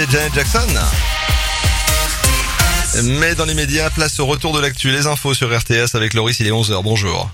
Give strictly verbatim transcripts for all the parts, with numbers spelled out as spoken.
c'était Janet Jackson. Mais dans les médias, place au retour de l'actu. Les infos sur R T S avec Loris, il est onze heures. Bonjour.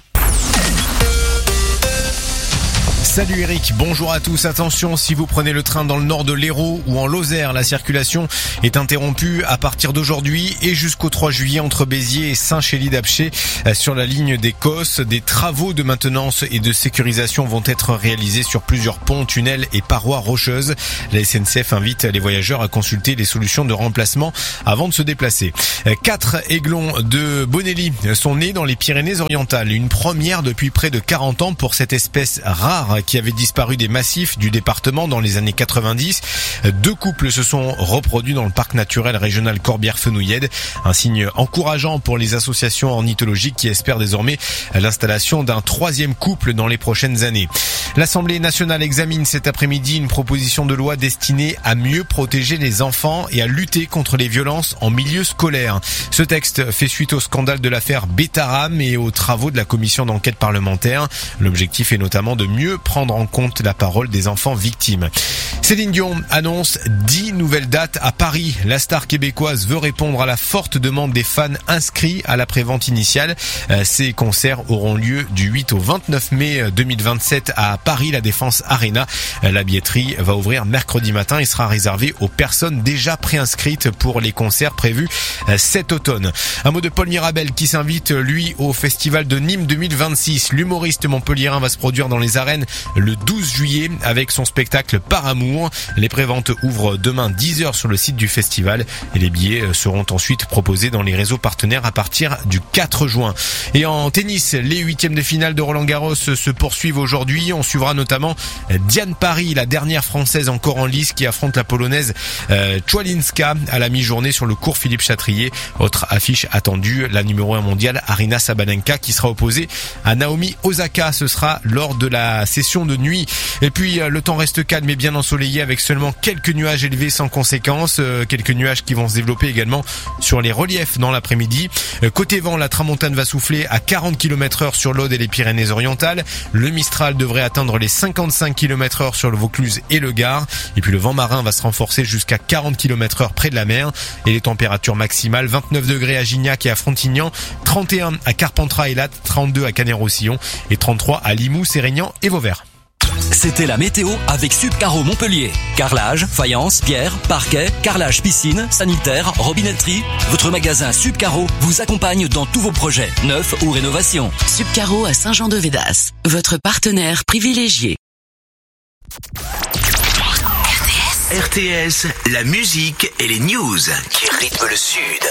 Salut Eric, bonjour à tous. Attention, si vous prenez le train dans le nord de l'Hérault ou en Lozère, la circulation est interrompue à partir d'aujourd'hui et jusqu'au trois juillet entre Béziers et Saint-Chély-d'Apcher. Sur la ligne des Cosses, des travaux de maintenance et de sécurisation vont être réalisés sur plusieurs ponts, tunnels et parois rocheuses. La S N C F invite les voyageurs à consulter les solutions de remplacement avant de se déplacer. Quatre aiglons de Bonelli sont nés dans les Pyrénées-Orientales. Une première depuis près de quarante ans pour cette espèce rare qui avait disparu des massifs du département dans les années quatre-vingt-dix. Deux couples se sont reproduits dans le parc naturel régional Corbière-Fenouillède. Un signe encourageant pour les associations ornithologiques qui espèrent désormais l'installation d'un troisième couple dans les prochaines années. L'Assemblée nationale examine cet après-midi une proposition de loi destinée à mieux protéger les enfants et à lutter contre les violences en milieu scolaire. Ce texte fait suite au scandale de l'affaire Betaram et aux travaux de la commission d'enquête parlementaire. L'objectif est notamment de mieux prendre en compte la parole des enfants victimes. Céline Dion annonce dix nouvelles dates à Paris. La star québécoise veut répondre à la forte demande des fans inscrits à la prévente initiale. Ces concerts auront lieu du huit au vingt-neuf mai deux mille vingt-sept à Paris, la Défense Arena. La billetterie va ouvrir mercredi matin et sera réservée aux personnes déjà préinscrites pour les concerts prévus cet automne. Un mot de Paul Mirabel qui s'invite, lui, au Festival de Nîmes deux mille vingt-six. L'humoriste montpelliérain va se produire dans les arènes le douze juillet avec son spectacle Par Amour. Les préventes ouvrent demain dix heures sur le site du festival et les billets seront ensuite proposés dans les réseaux partenaires à partir du quatre juin. Et en tennis, les huitièmes de finale de Roland-Garros se poursuivent aujourd'hui. On suivra notamment Diane Paris, la dernière française encore en lice qui affronte la polonaise euh, Chwalinska à la mi-journée sur le court Philippe Chatrier. Autre affiche attendue, la numéro un mondiale Aryna Sabalenka qui sera opposée à Naomi Osaka. Ce sera lors de la session de nuit. Et puis le temps reste calme et bien ensoleillé avec seulement quelques nuages élevés sans conséquence. Euh, quelques nuages qui vont se développer également sur les reliefs dans l'après-midi. Euh, côté vent, la tramontane va souffler à quarante kilomètres heure sur l'Aude et les Pyrénées-Orientales. Le Mistral devrait atteindre les cinquante-cinq kilomètres heure sur le Vaucluse et le Gard. Et puis le vent marin va se renforcer jusqu'à quarante kilomètres heure près de la mer. Et les températures maximales, vingt-neuf degrés à Gignac et à Frontignan, trente et un à Carpentras et Latte, trente-deux à Canet-Roussillon et trente-trois à Limoux, Sérignan et Vauvert. C'était la météo avec Subcaro Montpellier. Carrelage, faïence, pierre, parquet, carrelage piscine, sanitaire, robinetterie. Votre magasin Subcaro vous accompagne dans tous vos projets, neufs ou rénovations. Subcaro à Saint-Jean-de-Védas, votre partenaire privilégié. R T S, la musique et les news qui rythment le Sud.